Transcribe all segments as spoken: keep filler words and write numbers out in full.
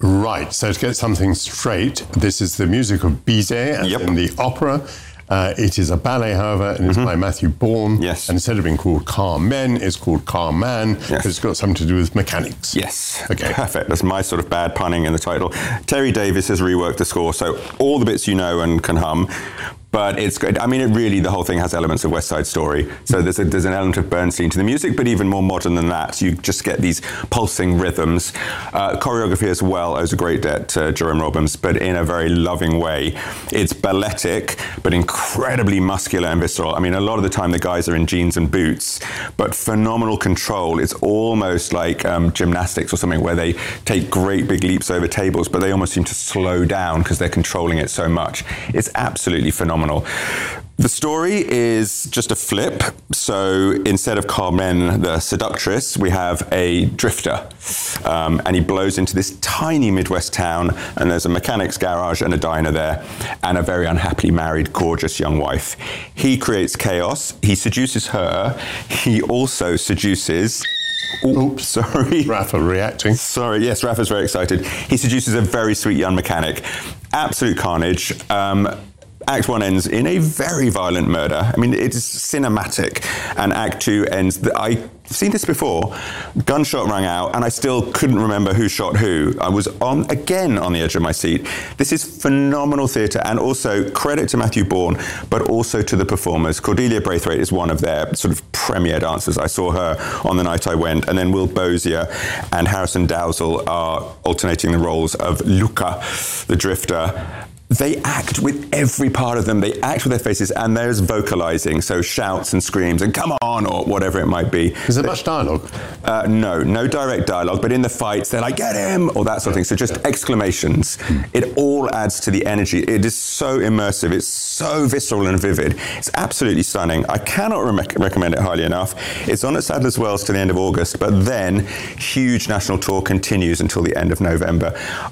Right, so to get something straight, this is the music of Bizet, as Yep. in the opera. Uh, it is a ballet, however, and it's Mhm. by Matthew Bourne. Yes. And instead of being called Carmen, it's called Carman, Yes. but it's got something to do with mechanics. Yes. Okay. Perfect. That's my sort of bad punning in the title. Terry Davis has reworked the score, so all the bits you know and can hum. But it's good. I mean, it really, the whole thing has elements of West Side Story. So there's, a, there's an element of Bernstein to the music, but even more modern than that. You just get these pulsing rhythms. Uh, choreography as well owes a great debt to Jerome Robbins, but in a very loving way. It's balletic, but incredibly muscular and visceral. I mean, a lot of the time the guys are in jeans and boots, but phenomenal control. It's almost like um, gymnastics or something where they take great big leaps over tables, but they almost seem to slow down because they're controlling it so much. It's absolutely phenomenal. The story is just a flip. So instead of Carmen, the seductress, we have a drifter. Um, and he blows into this tiny Midwest town, and there's a mechanic's garage and a diner there, and a very unhappily married, gorgeous young wife. He creates chaos. He seduces her. He also seduces... Oops, sorry. Rafa reacting. Sorry, yes, Rafa's very excited. He seduces a very sweet young mechanic. Absolute carnage. Um, Act one ends in a very violent murder. I mean, it is cinematic. And Act two ends, the, I've seen this before. Gunshot rang out, and I still couldn't remember who shot who. I was on again on the edge of my seat. This is phenomenal theatre, and also credit to Matthew Bourne, but also to the performers. Cordelia Braithwaite is one of their sort of premier dancers. I saw her on the night I went, and then Will Bozier and Harrison Dowsell are alternating the roles of Luca, the drifter. They act with every part of them. They act with their faces, and there's vocalizing, so shouts and screams and come on, or whatever it might be. Is there much dialogue? Uh, no, no direct dialogue, but in the fights, they're like, get him, or that sort of thing. So just exclamations. It all adds to the energy. It is so immersive. It's so visceral and vivid. It's absolutely stunning. I cannot re- recommend it highly enough. It's on at Sadler's Wells to the end of August, but then huge national tour continues until the end of November.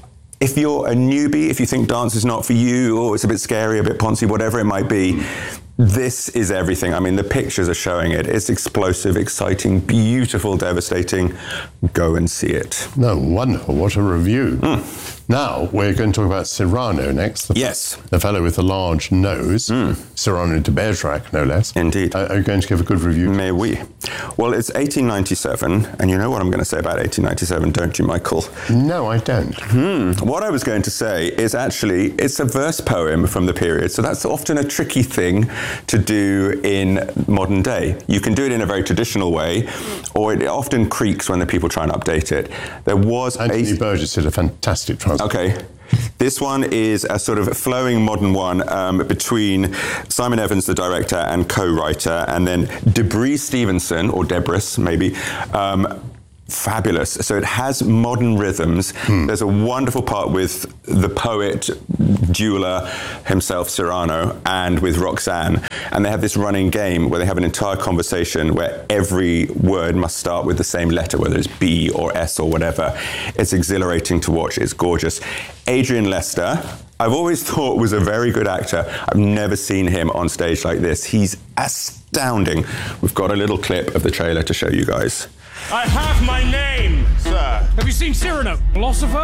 If you're a newbie, if you think dance is not for you, or it's a bit scary, a bit poncy, whatever it might be, this is everything. I mean, the pictures are showing it. It's explosive, exciting, beautiful, devastating. Go and see it. No, wonderful. What a review. Mm. Now, we're going to talk about Cyrano next. The, yes. The fellow with the large nose. Mm. Cyrano de Bergerac, no less. Indeed. Uh, are you going to give a good review? May we? Well, it's eighteen ninety-seven, and you know what I'm going to say about eighteen ninety-seven, don't you, Michael? No, I don't. Hmm. What I was going to say is actually, it's a verse poem from the period, so that's often a tricky thing to do in modern day. You can do it in a very traditional way, or it often creaks when the people try and update it. There was Anthony a... Burgess did a fantastic translation. Okay. This one is a sort of flowing modern one um, between Simon Evans, the director and co-writer, and then Debris Stevenson, or Debris maybe, um, fabulous. So it has modern rhythms. Hmm. There's a wonderful part with the poet, jeweler himself, Cyrano, and with Roxanne. And they have this running game where they have an entire conversation where every word must start with the same letter, whether it's B or S or whatever. It's exhilarating to watch. It's gorgeous. Adrian Lester, I've always thought was a very good actor. I've never seen him on stage like this. He's astounding. We've got a little clip of the trailer to show you guys. I have my name, sir. Have you seen Cyrano? Philosopher?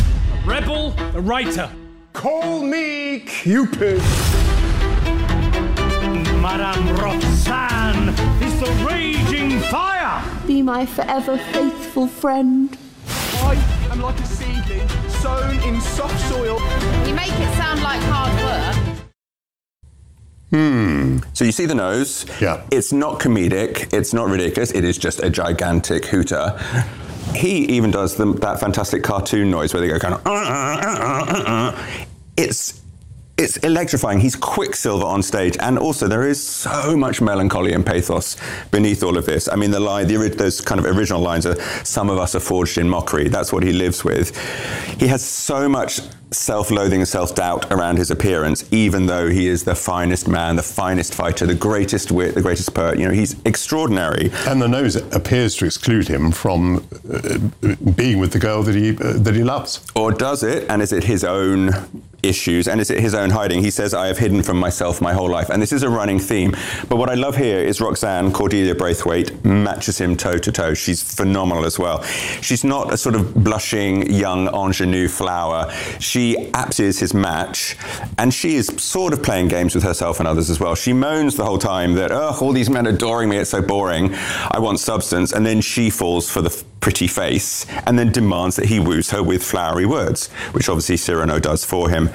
A rebel? A writer? Call me Cupid. Madame Roxanne is the raging fire. Be my forever faithful friend. I am like a seedling sown in soft soil. You make it sound like hard work. Hmm. So you see the nose. Yeah. It's not comedic. It's not ridiculous. It is just a gigantic hooter. He even does the, that fantastic cartoon noise where they go kind of... Uh, uh, uh, uh, uh. It's... It's electrifying. He's Quicksilver on stage, and also there is so much melancholy and pathos beneath all of this. I mean, the line, the, those kind of original lines are, "Some of us are forged in mockery." That's what he lives with. He has so much self-loathing and self-doubt around his appearance, even though he is the finest man, the finest fighter, the greatest wit, the greatest poet. You know, he's extraordinary. And the nose appears to exclude him from uh, being with the girl that he uh, that he loves. Or does it? And is it his own issues and is it his own hiding. He says, I have hidden from myself my whole life. And this is a running theme. But what I love here is Roxanne Cordelia Braithwaite matches him toe to toe. She's phenomenal as well. She's not a sort of blushing young ingenue flower. She absolutely is his match. And she is sort of playing games with herself and others as well. She moans the whole time that, oh, all these men adoring me, it's so boring. I want substance. And then she falls for the pretty face and then demands that he woos her with flowery words, which obviously Cyrano does for him.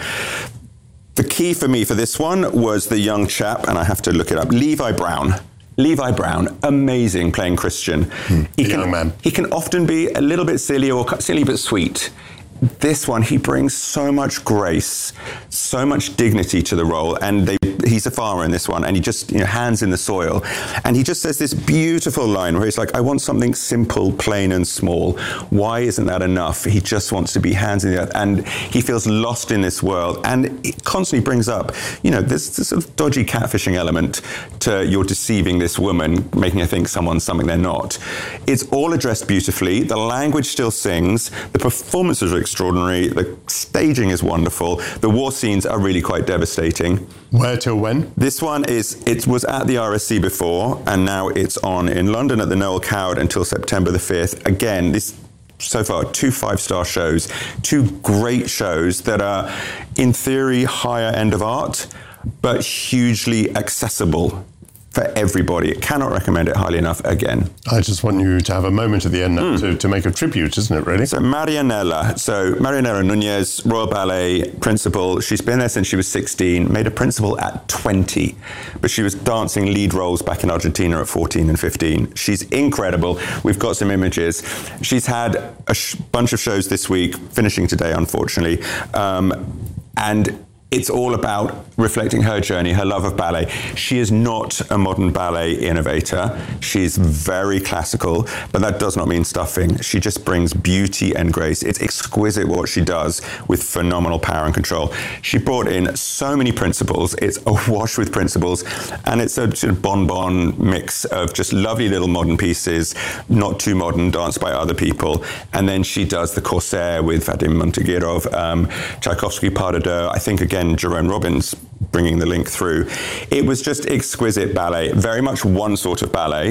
The key for me for this one was the young chap, and I have to look it up, Levi Brown. Levi Brown, amazing playing Christian. Hmm, he a can, young man. He can often be a little bit silly or silly but sweet. This one, he brings so much grace, so much dignity to the role, and they, he's a farmer in this one, and he just, you know, hands in the soil, and he just says this beautiful line where he's like, I want something simple, plain and small. Why isn't that enough? He just wants to be hands in the earth, and he feels lost in this world, and it constantly brings up, you know, this, this sort of dodgy catfishing element to you're deceiving this woman, making her think someone's something they're not. It's all addressed beautifully, the language still sings, the performances are extraordinary. The staging is wonderful. The war scenes are really quite devastating. Where till when? This one is, it was at the R S C before, and now it's on in London at the Noel Coward until September the fifth. Again, this so far, two five-star shows, two great shows that are, in theory, higher end of art, but hugely accessible for everybody. Cannot recommend it highly enough again. I just want you to have a moment at the end now mm. to, to make a tribute, isn't it, really? So Marianella, so Marianella Nunez, Royal Ballet principal. She's been there since she was sixteen, made a principal at twenty, but she was dancing lead roles back in Argentina at fourteen and fifteen. She's incredible. We've got some images. She's had a sh- bunch of shows this week, finishing today, unfortunately, um, and it's all about reflecting her journey, her love of ballet. She is not a modern ballet innovator. She's very classical, but that does not mean stuffing. She just brings beauty and grace. It's exquisite what she does with phenomenal power and control. She brought in so many principals. It's awash with principals, and it's a sort of bonbon mix of just lovely little modern pieces, not too modern, danced by other people. And then she does the Corsair with Vadim Montegirov, um, Tchaikovsky, Pas de Deux. I think, again, Jerome Robbins bringing the link through. It was just exquisite ballet, very much one sort of ballet,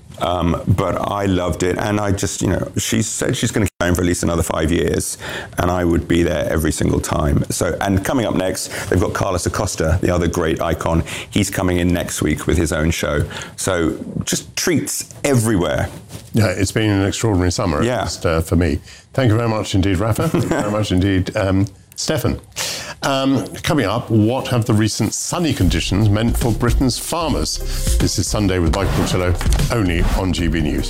um, but I loved it. And I just, you know, she said she's going to keep going for at least another five years, and I would be there every single time. So, and coming up next, they've got Carlos Acosta, the other great icon. He's coming in next week with his own show. So just treats everywhere. Yeah, it's been an extraordinary summer, yeah. at least uh, for me. Thank you very much indeed, Rafa. Thank you very much indeed, um, Stefan. Um, coming up, what have the recent sunny conditions meant for Britain's farmers? This is Sunday with Michael Portillo, only on G B News.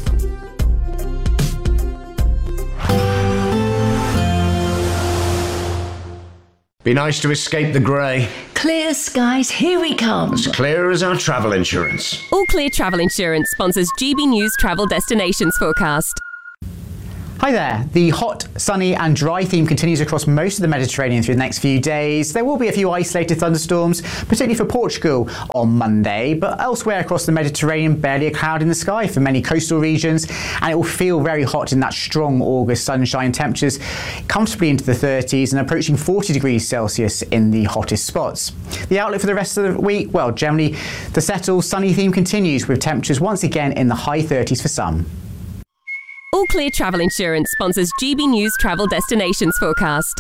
Be nice to escape the grey. Clear skies, here we come. As clear as our travel insurance. All Clear Travel Insurance sponsors G B News Travel Destinations Forecast. Hi there. The hot, sunny and dry theme continues across most of the Mediterranean through the next few days. There will be a few isolated thunderstorms, particularly for Portugal on Monday, but elsewhere across the Mediterranean, barely a cloud in the sky for many coastal regions, and it will feel very hot in that strong August sunshine. Temperatures comfortably into the thirties and approaching forty degrees Celsius in the hottest spots. The outlook for the rest of the week, well, generally the settled sunny theme continues with temperatures once again in the high thirties for some. All Clear Travel Insurance sponsors G B News Travel Destinations Forecast.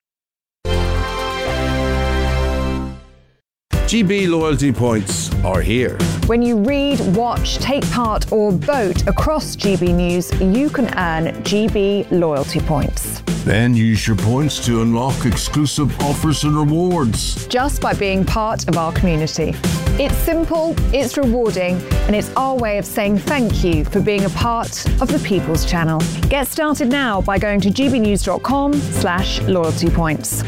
G B loyalty points are here. When you read, watch, take part or vote across G B News, you can earn G B loyalty points. Then use your points to unlock exclusive offers and rewards. Just by being part of our community. It's simple, it's rewarding, and it's our way of saying thank you for being a part of the People's Channel. Get started now by going to gbnews.com slash loyalty points.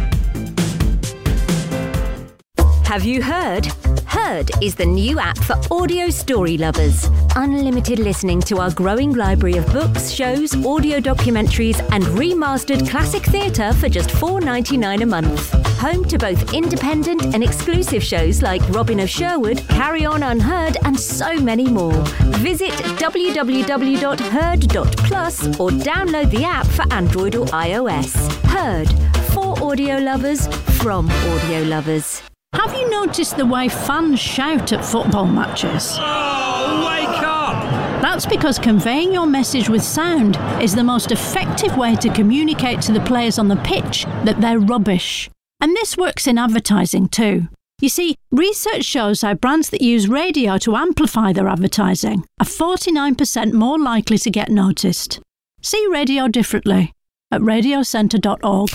Have you heard? Heard is the new app for audio story lovers. Unlimited listening to our growing library of books, shows, audio documentaries, and remastered classic theatre for just four dollars ninety-nine a month. Home to both independent and exclusive shows like Robin of Sherwood, Carry On Unheard, and so many more. Visit w w w dot heard dot plus or download the app for Android or iOS. Heard. For For audio lovers, from audio lovers. Have you noticed the way fans shout at football matches? Oh, wake up! That's because conveying your message with sound is the most effective way to communicate to the players on the pitch that they're rubbish. And this works in advertising too. You see, research shows how brands that use radio to amplify their advertising are forty-nine percent more likely to get noticed. See radio differently at radio centre dot org.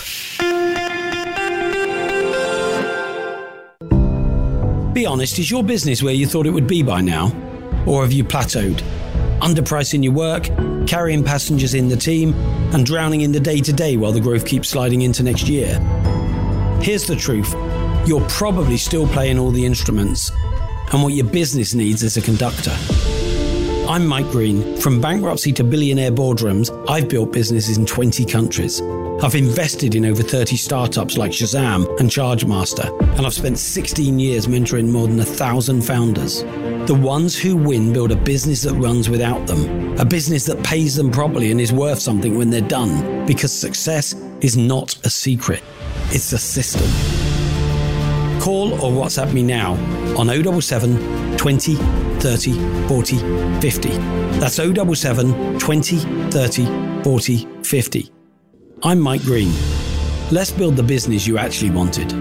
Be honest, is your business where you thought it would be by now? Or have you plateaued? Underpricing your work, carrying passengers in the team, and drowning in the day-to-day while the growth keeps sliding into next year? Here's the truth. You're probably still playing all the instruments, and what your business needs is a conductor. I'm Mike Green. From bankruptcy to billionaire boardrooms, I've built businesses in twenty countries. I've invested in over thirty startups like Shazam and Chargemaster, and I've spent sixteen years mentoring more than a thousand founders. The ones who win build a business that runs without them, a business that pays them properly and is worth something when they're done, because success is not a secret, it's a system. Call or WhatsApp me now on oh seven seven, twenty, thirty, forty, fifty. That's oh seven seven, twenty, thirty, forty, fifty. I'm Mike Green. Let's build the business you actually wanted.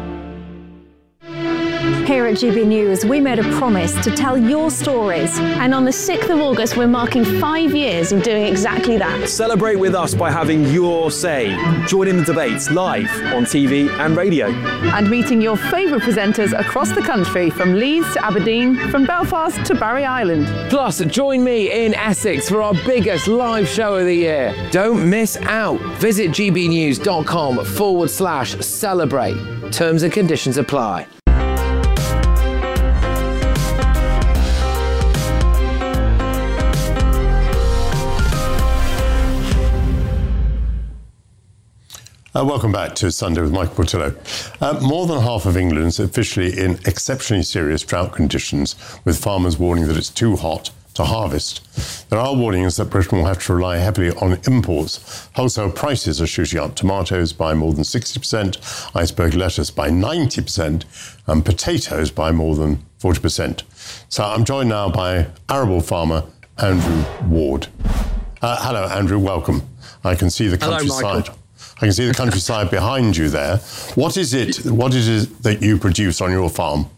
Here at G B News, we made a promise to tell your stories. And on the sixth of August, we're marking five years of doing exactly that. Celebrate with us by having your say. Join in the debates live on T V and radio. And meeting your favourite presenters across the country, from Leeds to Aberdeen, from Belfast to Barry Island. Plus, join me in Essex for our biggest live show of the year. Don't miss out. Visit gbnews.com forward slash celebrate. Terms and conditions apply. Uh, welcome back to Sunday with Michael Portillo. Uh, more than half of England's officially in exceptionally serious drought conditions, with farmers warning that it's too hot to harvest. There are warnings that Britain will have to rely heavily on imports. Wholesale prices are shooting up. Tomatoes by more than sixty percent, iceberg lettuce by ninety percent, and potatoes by more than forty percent. So I'm joined now by arable farmer Andrew Ward. Uh, hello, Andrew. Welcome. I can see the countryside. Hello, Michael. I can see the countryside behind you there. What is it? What is it that you produce on your farm?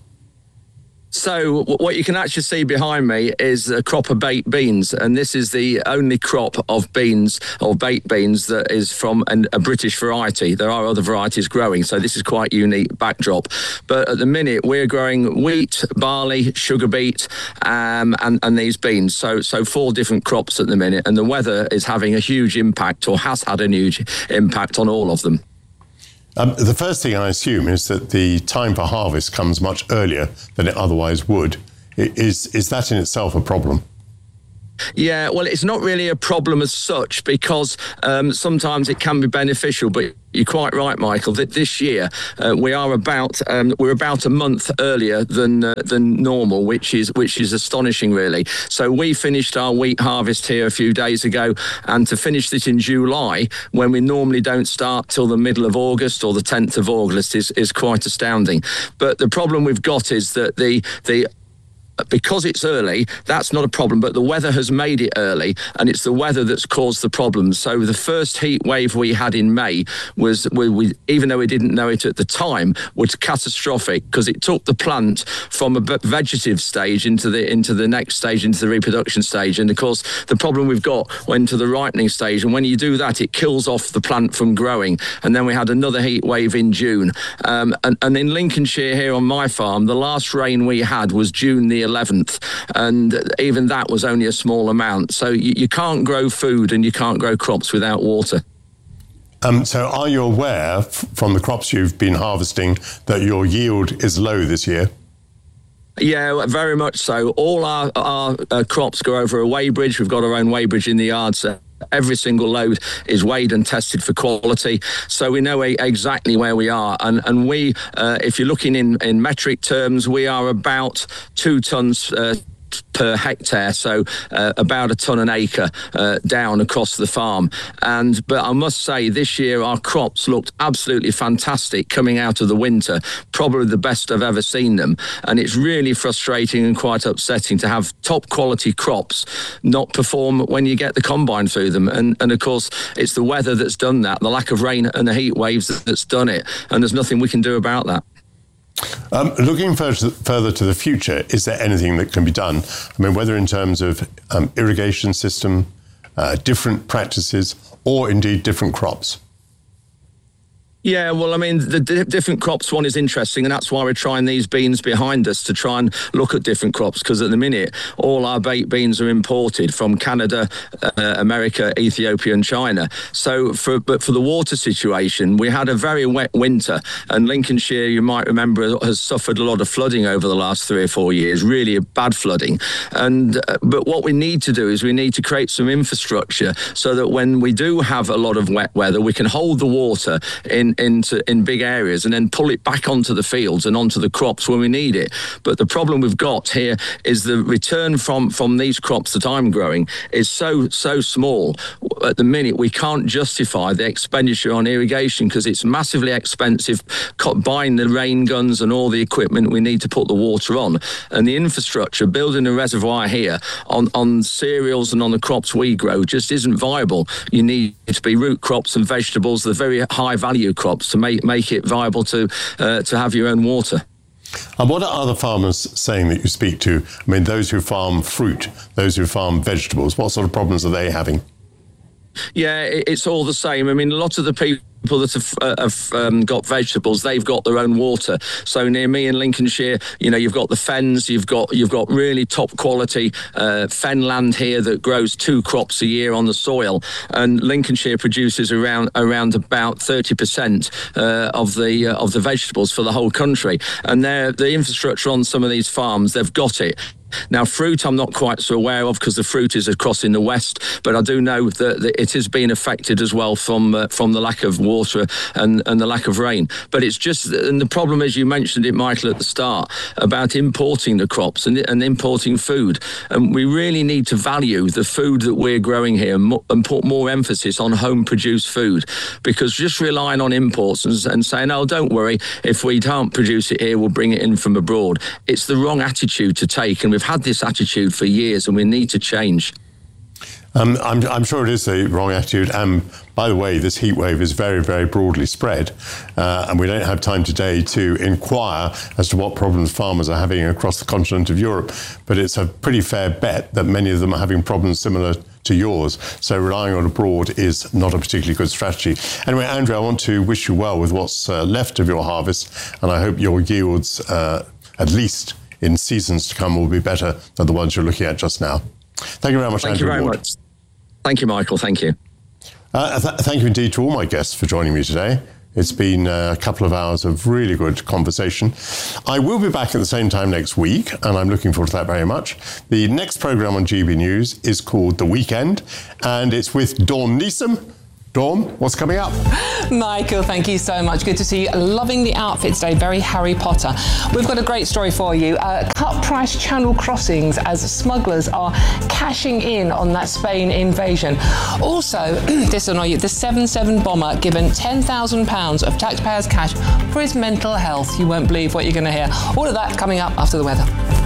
So what you can actually see behind me is a crop of baked beans, and this is the only crop of beans or baked beans that is from an, a British variety. There are other varieties growing, so this is quite unique backdrop. But at the minute, we're growing wheat, barley, sugar beet, um, and, and these beans. So, so four different crops at the minute, and the weather is having a huge impact, or has had a huge impact on all of them. Um, the first thing I assume is that the time for harvest comes much earlier than it otherwise would. Is, is that in itself a problem? Yeah, well, it's not really a problem as such, because um, sometimes it can be beneficial, but you're quite right, Michael, that this year uh, we are about um, we're about a month earlier than uh, than normal, which is which is astonishing, really. So we finished our wheat harvest here a few days ago, and to finish this in July, when we normally don't start till the middle of August or the tenth of August, is is quite astounding. But the problem we've got is that the the because it's early, that's not a problem, but the weather has made it early, and it's the weather that's caused the problem. So the first heat wave we had in May was, we, we, even though we didn't know it at the time, was catastrophic, because it took the plant from a vegetative stage into the into the next stage, into the reproduction stage. And of course, the problem we've got went to the ripening stage, and when you do that, it kills off the plant from growing. And then we had another heat wave in June. Um, and, and in Lincolnshire, here on my farm, the last rain we had was June the eleventh, and even that was only a small amount. So you, you can't grow food and you can't grow crops without water. Um, so are you aware f- from the crops you've been harvesting that your yield is low this year? Yeah, very much so. All our, our uh, crops go over a weighbridge. We've got our own weighbridge in the yard, so every single load is weighed and tested for quality, so we know a, exactly where we are. And and we, uh, if you're looking in, in metric terms, we are about two tonnes uh, crop per hectare, so uh, about a tonne an acre uh, down across the farm. And but I must say, this year our crops looked absolutely fantastic coming out of the winter, probably the best I've ever seen them. And it's really frustrating and quite upsetting to have top quality crops not perform when you get the combine through them. And, and of course, it's the weather that's done that, the lack of rain and the heat waves that's done it. And there's nothing we can do about that. Um, looking further, further to the future, is there anything that can be done? I mean, whether in terms of um, irrigation system, uh, different practices, or indeed different crops? Yeah, well, I mean, the d- different crops one is interesting, and that's why we're trying these beans behind us to try and look at different crops, because at the minute, all our baked beans are imported from Canada, uh, America, Ethiopia and China. So, for but for the water situation, we had a very wet winter, and Lincolnshire, you might remember, has suffered a lot of flooding over the last three or four years, really bad flooding. And uh, But what we need to do is we need to create some infrastructure so that when we do have a lot of wet weather, we can hold the water in into in big areas and then pull it back onto the fields and onto the crops when we need it. But the problem we've got here is the return from from these crops that I'm growing is so so small at the minute. We can't justify the expenditure on irrigation because it's massively expensive, buying the rain guns and all the equipment we need to put the water on, and the infrastructure, building a reservoir here on on cereals and on the crops we grow just isn't viable. You need to be root crops and vegetables, the very high value crops, to make make it viable to uh, to have your own water. And what are other farmers saying that you speak to? I mean, those who farm fruit, those who farm vegetables, what sort of problems are they having? Yeah, it's all the same. I mean, a lot of the people People that have, uh, have um, got vegetables, they've got their own water. So near me in Lincolnshire, you know, you've got the fens, you've got you've got really top quality uh, fen land here that grows two crops a year on the soil. And Lincolnshire produces around around about thirty percent uh, of the uh, of the vegetables for the whole country. And they're, the infrastructure on some of these farms, they've got it. Now, fruit I'm not quite so aware of because the fruit is across in the west, but I do know that, that it has been affected as well from uh, from the lack of water and, and the lack of rain. But it's just, and the problem is, you mentioned it, Michael, at the start, about importing the crops and, and importing food. And we really need to value the food that we're growing here and, mo- and put more emphasis on home-produced food, because just relying on imports and, and saying, oh, don't worry, if we can't produce it here, we'll bring it in from abroad. It's the wrong attitude to take, and we've had this attitude for years, and we need to change. Um, I'm, I'm sure it is the wrong attitude. And um, by the way, this heat wave is very, very broadly spread, uh, and we don't have time today to inquire as to what problems farmers are having across the continent of Europe. But it's a pretty fair bet that many of them are having problems similar to yours. So relying on abroad is not a particularly good strategy. Anyway, Andrew, I want to wish you well with what's uh, left of your harvest, and I hope your yields, uh, at least in seasons to come, will be better than the ones you're looking at just now. Thank you very much, Thank Andrew you very Ward. much. Thank you, Michael. Thank you. Uh, th- thank you indeed to all my guests for joining me today. It's been a couple of hours of really good conversation. I will be back at the same time next week, and I'm looking forward to that very much. The next programme on G B News is called The Weekend, and it's with Dawn Neeson. Dawn, what's coming up? Michael, thank you so much. Good to see you. Loving the outfit today. Very Harry Potter. We've got a great story for you. Uh, cut price channel crossings as smugglers are cashing in on that Spain invasion. Also, this will annoy you, the seven seven bomber given ten thousand pounds of taxpayers' cash for his mental health. You won't believe what you're going to hear. All of that coming up after the weather.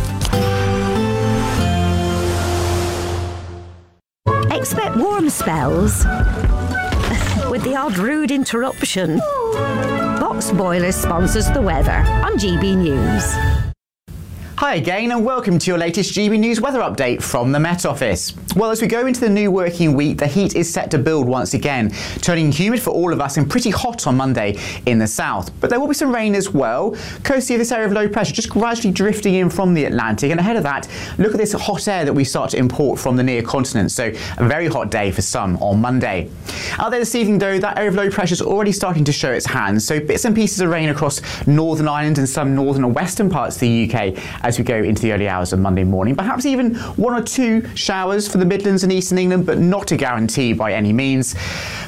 Expect warm spells with the odd rude interruption. Box Boilers sponsors the weather on G B News. Hi again and welcome to your latest G B News weather update from the Met Office. Well, as we go into the new working week, the heat is set to build once again, turning humid for all of us and pretty hot on Monday in the south. But there will be some rain as well. Coasting of this area of low pressure just gradually drifting in from the Atlantic, and ahead of that, look at this hot air that we start to import from the near continent. So a very hot day for some on Monday. Out there this evening though, that area of low pressure is already starting to show its hand. So bits and pieces of rain across Northern Ireland and some northern and western parts of the U K as we go into the early hours of Monday morning. Perhaps even one or two showers for the Midlands and Eastern England, but not a guarantee by any means.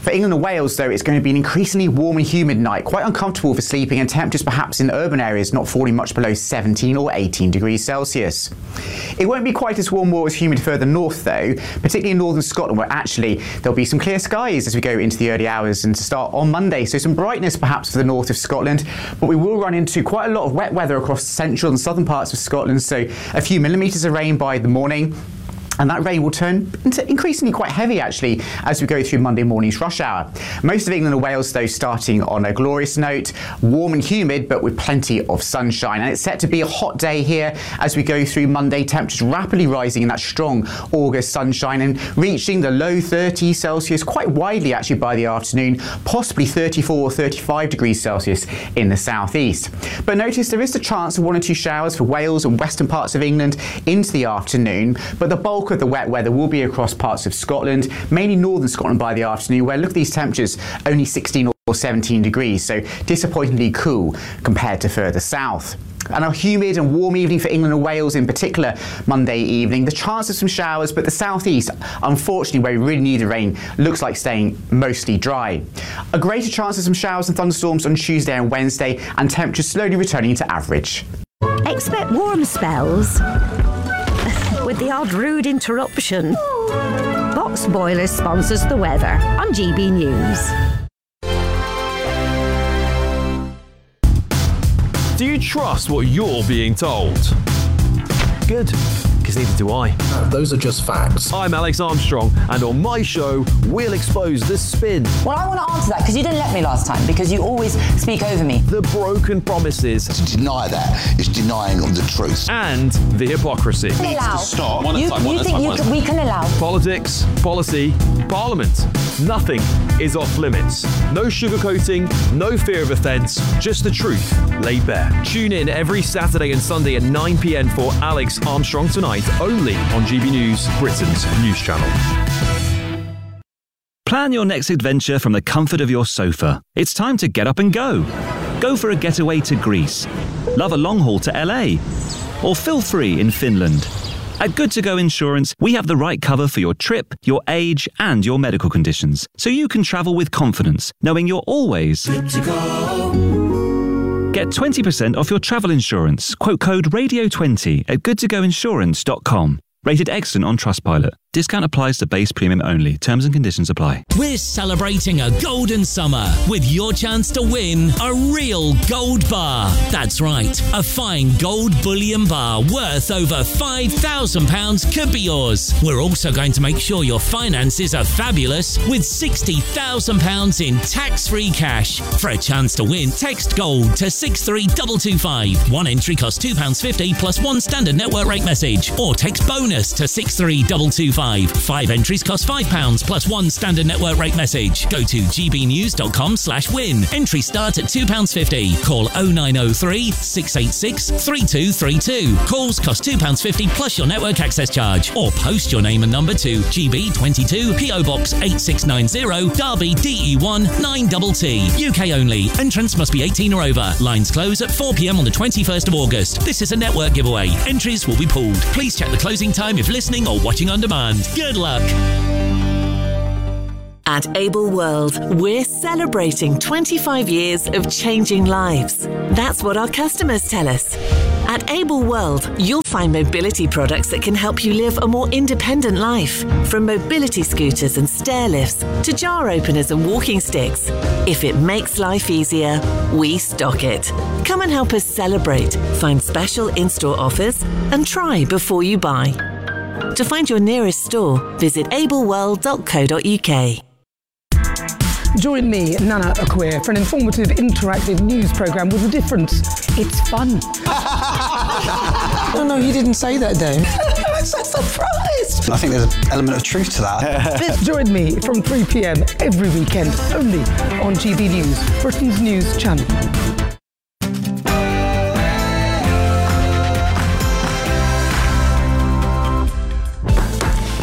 For England and Wales, though, it's going to be an increasingly warm and humid night, quite uncomfortable for sleeping, and temperatures perhaps in urban areas not falling much below seventeen or eighteen degrees Celsius. It won't be quite as warm or as humid further north, though, particularly in northern Scotland, where actually there'll be some clear skies as we go into the early hours and to start on Monday. So some brightness perhaps for the north of Scotland, but we will run into quite a lot of wet weather across the central and southern parts of Scotland, so a few millimetres of rain by the morning. And that rain will turn into increasingly quite heavy, actually, as we go through Monday morning's rush hour. Most of England and Wales, though, starting on a glorious note, warm and humid, but with plenty of sunshine. And it's set to be a hot day here as we go through Monday, temperatures rapidly rising in that strong August sunshine and reaching the low thirties Celsius quite widely, actually, by the afternoon, possibly thirty-four or thirty-five degrees Celsius in the southeast. But notice there is the chance of one or two showers for Wales and western parts of England into the afternoon, but the bulk of the wet weather will be across parts of Scotland, mainly northern Scotland by the afternoon, where look at these temperatures, only sixteen or seventeen degrees, so disappointingly cool compared to further south. And a humid and warm evening for England and Wales in particular Monday evening. The chance of some showers, but the southeast, unfortunately, where we really need the rain, looks like staying mostly dry. A greater chance of some showers and thunderstorms on Tuesday and Wednesday, and temperatures slowly returning to average. Expect warm spells with the odd rude interruption. Box Boilers sponsors the weather on G B News. Do you trust what you're being told? Good, because neither do I. No, those are just facts. I'm Alex Armstrong, and on my show, we'll expose the spin. Well, I want to answer that, because you didn't let me last time, because you always speak over me. The broken promises. To deny that is denying the truth. And the hypocrisy. We can allow. Stop. You, you time, think you can, we can allow. Politics, policy, parliament. Nothing is off limits. No sugarcoating, no fear of offence, just the truth laid bare. Tune in every Saturday and Sunday at nine p.m. for Alex Armstrong Tonight, only on G B News, Britain's news channel. Plan your next adventure from the comfort of your sofa. It's time to get up and go. Go for a getaway to Greece. Love a long haul to L A. Or feel free in Finland. At Good To Go Insurance, we have the right cover for your trip, your age, and your medical conditions, so you can travel with confidence, knowing you're always good to go. Get twenty percent off your travel insurance. Quote code radio twenty at good to go insurance dot com. Rated excellent on Trustpilot. Discount applies to base premium only. Terms and conditions apply. We're celebrating a golden summer with your chance to win a real gold bar. That's right, a fine gold bullion bar worth over five thousand pounds could be yours. We're also going to make sure your finances are fabulous with sixty thousand pounds in tax-free cash. For a chance to win, text GOLD to six three two two five. One entry costs two pounds fifty plus one standard network rate message. Or text BONUS to six three two two five. Five entries cost five pounds plus one standard network rate message. Go to gbnews.com slash win. Entry start at two pounds fifty. Call oh nine oh three, six eight six, three two three two. Calls cost two pounds fifty plus your network access charge. Or post your name and number to G B twenty-two, P O Box eight six nine zero, Derby D E one nine T T. U K only. Entrance must be eighteen or over. Lines close at four p.m. on the twenty-first of August. This is a network giveaway. Entries will be pooled. Please check the closing time if listening or watching on demand. Good luck. At Able World, we're celebrating twenty-five years of changing lives. That's what our customers tell us. At Able World, you'll find mobility products that can help you live a more independent life. From mobility scooters and stair lifts to jar openers and walking sticks. If it makes life easier, we stock it. Come and help us celebrate. Find special in-store offers and try before you buy. To find your nearest store, visit able world dot co dot uk. Join me, Nana Akweer, for an informative, interactive news programme with a difference. It's fun. Oh no, he didn't say that, Dave. I'm so surprised. I think there's an element of truth to that. Join me from three p.m. every weekend, only on G B News, Britain's news channel.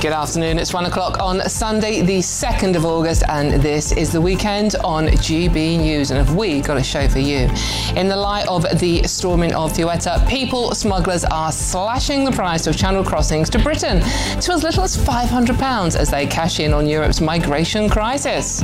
Good afternoon, it's one o'clock on Sunday the second of August, and this is The Weekend on G B News, and have we got a show for you. In the light of the storming of Ceuta, people smugglers are slashing the price of channel crossings to Britain to as little as five hundred pounds as they cash in on Europe's migration crisis.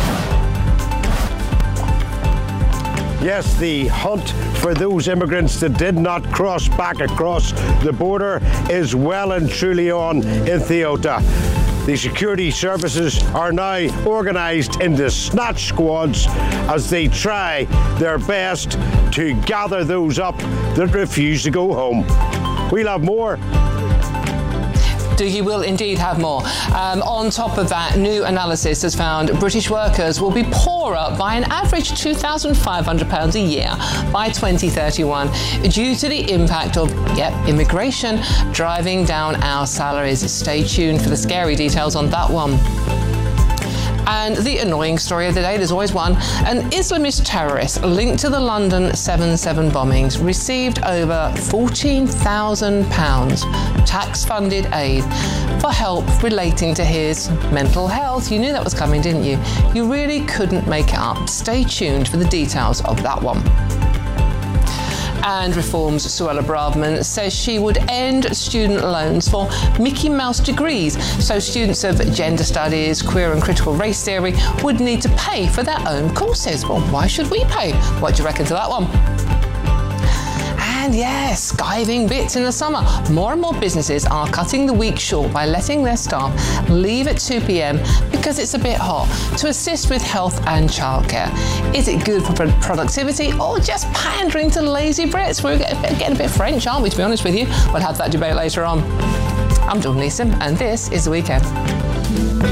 Yes, the hunt for those immigrants that did not cross back across the border is well and truly on in Ceuta. The security services are now organised into snatch squads as they try their best to gather those up that refuse to go home. We'll have more. You will indeed have more. Um, on top of that, new analysis has found British workers will be poorer by an average two thousand five hundred pounds a year by twenty thirty-one due to the impact of, yep, immigration driving down our salaries. Stay tuned for the scary details on that one. And the annoying story of the day, there's always one. An Islamist terrorist linked to the London seven seven bombings received over fourteen thousand pounds tax-funded aid for help relating to his mental health. You knew that was coming, didn't you? You really couldn't make it up. Stay tuned for the details of that one. And Reform's Suella Braverman says she would end student loans for Mickey Mouse degrees, so students of gender studies, queer and critical race theory would need to pay for their own courses. Well, why should we pay? What do you reckon to that one? And yes, skiving bits in the summer. More and more businesses are cutting the week short by letting their staff leave at two p.m. because it's a bit hot to assist with health and childcare. Is it good for productivity or just pandering to lazy Brits? We're getting a bit French, aren't we, to be honest with you? We'll have that debate later on. I'm Dawn Neeson, and this is The Weekend.